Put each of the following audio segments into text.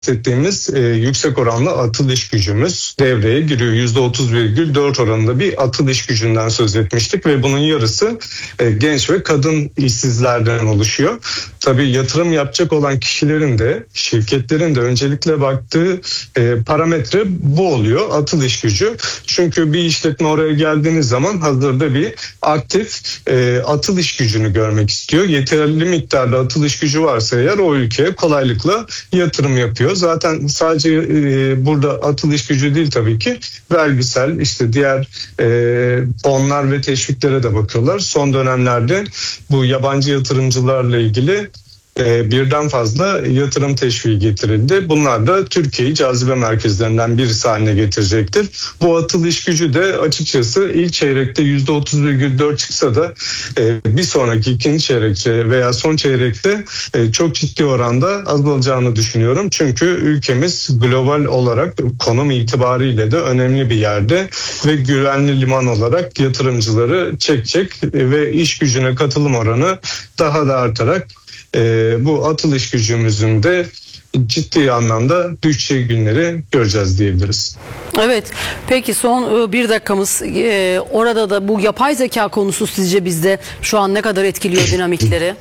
bahsettiğimiz yüksek oranlı atıl iş gücümüz devreye giriyor. %30,4 oranında bir atıl iş gücünden söz etmiştik ve bunun yarısı genç ve kadın işsizlerden oluşuyor. Tabii yatırım yapacak olan kişilerin de şirketlerin de öncelikle baktığı parametre bu oluyor, atıl iş gücü. Çünkü bir işletme oraya geldiğiniz zaman hazırda bir aktif atıl iş gücünü görmek istiyor. Yeterli miktarda atıl iş gücü varsa eğer o ülkeye kolaylıkla yatırım yapıyor. Zaten sadece burada atıl iş gücü değil tabii ki, vergisel işte diğer fonlar ve teşviklere de bakıyorlar. Son dönemlerde bu yabancı yatırımcılarla ilgili birden fazla yatırım teşviği getirildi. Bunlar da Türkiye'yi cazibe merkezlerinden birisi haline getirecektir. Bu atıl iş gücü de açıkçası ilk çeyrekte %30,4 çıksa da bir sonraki ikinci çeyrekte veya son çeyrekte çok ciddi oranda azalacağını düşünüyorum. Çünkü ülkemiz global olarak konum itibariyle de önemli bir yerde ve güvenli liman olarak yatırımcıları çekecek ve iş gücüne katılım oranı daha da artarak bu atıl iş gücümüzün de ciddi anlamda düşeceği günleri göreceğiz diyebiliriz. Evet. Peki son bir dakikamız. Orada da bu yapay zeka konusu sizce bizde şu an ne kadar etkiliyor dinamikleri?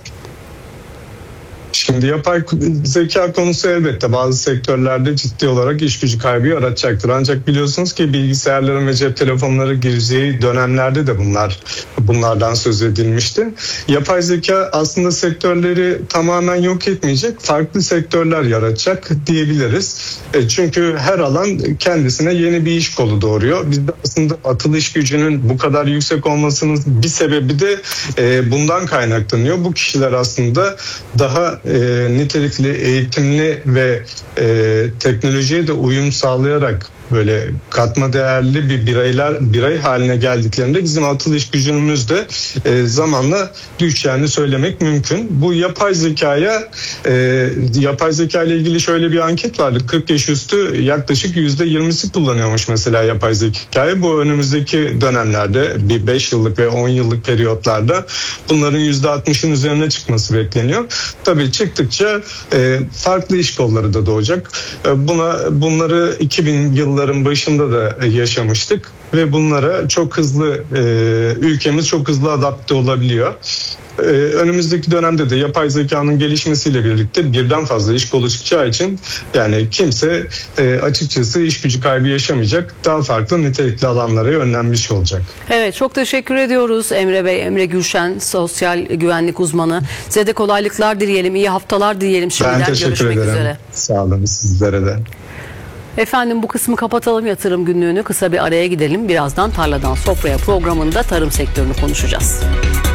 Şimdi yapay zeka konusu elbette bazı sektörlerde ciddi olarak iş gücü kaybı yaratacaktır. Ancak biliyorsunuz ki bilgisayarların ve cep telefonları gireceği dönemlerde de bunlardan söz edilmişti. Yapay zeka aslında sektörleri tamamen yok etmeyecek, farklı sektörler yaratacak diyebiliriz. Çünkü her alan kendisine yeni bir iş kolu doğuruyor. Bizde aslında atıl iş gücünün bu kadar yüksek olmasının bir sebebi de bundan kaynaklanıyor. Bu kişiler aslında daha nitelikli, eğitimli ve teknolojiye de uyum sağlayarak böyle katma değerli bir birey haline geldiklerinde bizim atıl iş gücümüz de zamanla düşeceğini söylemek mümkün. Bu yapay zeka ile ilgili şöyle bir anket vardı. 40 yaş üstü yaklaşık %20'si kullanıyormuş mesela yapay zekayı. Bu önümüzdeki dönemlerde bir 5 yıllık ve 10 yıllık periyotlarda bunların %60'ın üzerine çıkması bekleniyor. Tabii çıktıkça farklı iş kolları da doğacak. Bunları 2000 yılların başında da yaşamıştık ve bunlara çok hızlı ülkemiz çok hızlı adapte olabiliyor. Önümüzdeki dönemde de yapay zekanın gelişmesiyle birlikte birden fazla iş kolu çıkacağı için yani kimse açıkçası iş gücü kaybı yaşamayacak, daha farklı nitelikli alanlara yönlenmiş olacak. Evet, çok teşekkür ediyoruz Emre Bey, Emre Gülşen, sosyal güvenlik uzmanı. Size de kolaylıklar dileyelim, iyi haftalar dileyelim şimdiden. Ben teşekkür görüşmek ederim. üzere. Sağ olun, sizlere de. Efendim, bu kısmı kapatalım, yatırım günlüğünü kısa bir araya gidelim. Birazdan Tarladan Sofraya programında tarım sektörünü konuşacağız.